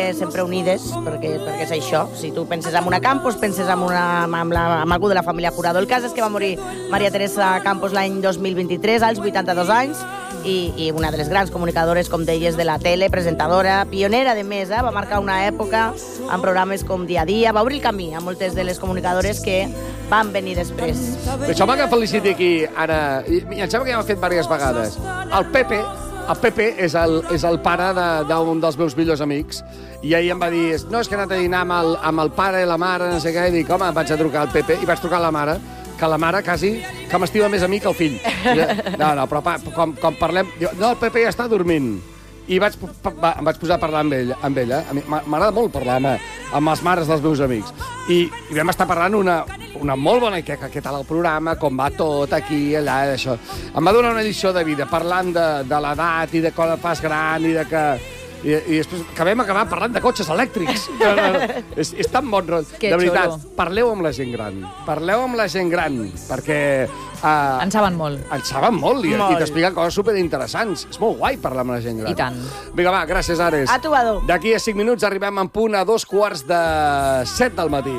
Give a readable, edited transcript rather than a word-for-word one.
sempre unides, perquè és això. Si tu penses en una Campos, penses en algú de la família Jurado. El cas és que va morir Maria Teresa Campos l'any 2023, als 82 anys, i una de les grans comunicadores, com deies, de la tele, presentadora, pionera, de més, va marcar una època en programes com Dia a Dia, va obrir el camí a moltes de les comunicadores que van venir després. Deixeu-me que feliciti aquí, ara, i em sembla que ja ho he fet diverses vegades. El Pepe és el pare d'un dels meus millors amics, i ahir em va dir, no, és que he anat a dinar amb el pare i la mare, no sé què, i dic, home, vaig a trucar al Pepe, i vaig trucar a la mare, que la mare quasi que m'estima més a mi que el fill. No, però quan parlem... No, el Pepe ja està dormint. I em vaig posar a parlar amb ella. A mi m'agrada molt parlar amb les mares dels meus amics. I vam estar parlant una molt bona... Què tal el programa, com va tot aquí, allà, això. Em va donar una lliçó de vida, parlant de l'edat i de quan et fas gran i de que... I després que vam acabar parlant de cotxes elèctrics. És tan bon rotllo. De veritat, parleu amb la gent gran. Parleu amb la gent gran, perquè... En saben molt. En saben molt, i t'expliquen coses superinteressants. És molt guai parlar amb la gent gran. I tant. Vinga, va, gràcies, Ares. A tu, Adó. D'aquí a 5 minuts arribem en punt a 2:15 del matí.